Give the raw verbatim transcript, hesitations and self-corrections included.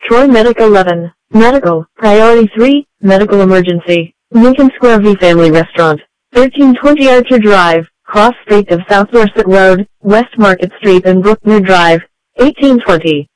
Troy Medic eleven. Medical. Priority three. Medical emergency. Lincoln Square V Family Restaurant. thirteen twenty Archer Drive, cross street of South Dorset Road, West Market Street and Brookmere Drive. eighteen twenty.